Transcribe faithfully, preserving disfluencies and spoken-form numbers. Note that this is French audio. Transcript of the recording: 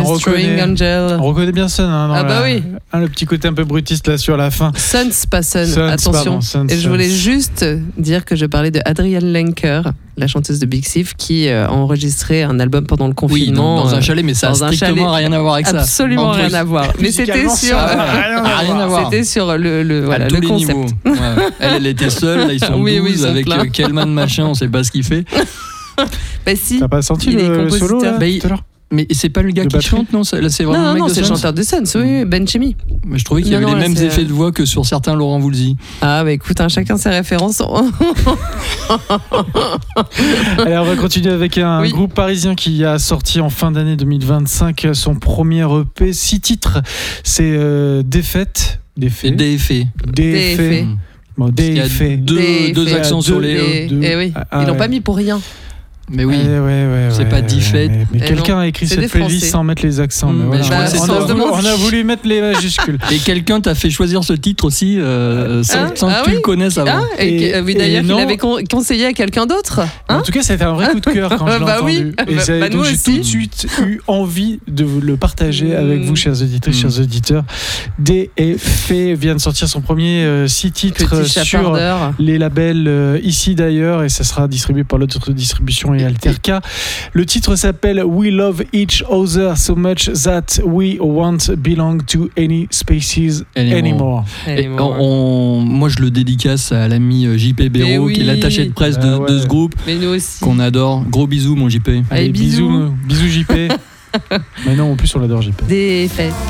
on Destroying reconnaît, Angel. on reconnaît bien Sun. Hein, dans Ah bah la- oui. hein, le petit côté un peu brutiste là sur la fin. Sons, pas Sun, Sons, attention. pardon, Sons, Et je Sons. voulais juste dire que je parlais de Adrienne Lenker, la chanteuse de Big Thief, qui euh, a enregistré un album pendant le Oui, confinement. dans, dans un euh, chalet, mais ça a dans un strictement chalet. rien à voir avec ça. Absolument En rien plus. à voir. Mais c'était Musicalement, sur, ça a rien à rien à voir. c'était sur le, le, voilà, à tous le les concept. niveaux. Ouais. Elle, elle était seule, là ils sont Oui, douze oui, ils sont avec pleins. euh, Kellman machin, on sait pas ce qu'il fait. Bah si. T'as pas senti Il est le compositeur. solo là, Bah, il- tout à l'heure Mais c'est pas le gars Le qui batterie. chante, non? Ça- Là, c'est vraiment Non, le non, mec non, de c'est le Sons. chanteur de Sons, oui, Ben Chimmy. Mais je trouvais qu'il y Non, avait non, les là, mêmes c'est- effets de voix que sur certains Laurent Voulzy. Ah, bah écoute, hein, chacun ses références. Allez, on va continuer avec un Oui. groupe parisien qui a sorti en fin d'année deux mille vingt-cinq son premier E P, six titres. C'est euh, Défaite. Et Défaite. des effets. Défaite. Défait. Bon, Il y a Défaite. deux, Des deux effets. accents sur les Et, E. deux. et oui, Ah, ils l'ont ouais. pas mis pour rien. Mais oui. Ouais, ouais, ouais, C'est ouais, pas ouais, Défaite. Mais, mais Eh quelqu'un non, a écrit c'est cette des playlist Français. sans mettre les accents. Mmh, mais mais voilà. je crois que c'est on, ça. a On se voulu, demande on a si- voulu mettre les majuscules. Et quelqu'un t'a fait choisir ce titre aussi euh, sans, Hein sans Ah que tu oui le connaisses avant. Ah, et, Et- que- euh, oui, et d'ailleurs, il non. avait con- conseillé à quelqu'un d'autre. En Hein tout cas, ça a été un vrai coup de cœur quand je l'ai Bah entendu. oui. Et Bah, ça- bah, donc nous j'ai aussi. tout de suite eu envie de vous le partager avec Mmh. vous, chers auditeurs, Mmh. chers auditeurs. D F vient de sortir son premier euh, six titres Petit sur chapardeur. les labels euh, ici d'ailleurs, et ça sera distribué par l'autre distribution et Alterca. Le titre s'appelle We Love Each Other So Much That We Won't Belong to Any Species Anymore. Anymore. Et on- on- moi, je le dédicace à l'ami euh, J P Béraud, Mais oui. qui est l'attaché de presse de, Ah ouais. de ce groupe, Mais nous aussi. qu'on adore. Gros bisous, mon J P. Allez, bisous. bisous, bisous J P. Mais non, en plus on l'adore J P. Des faits.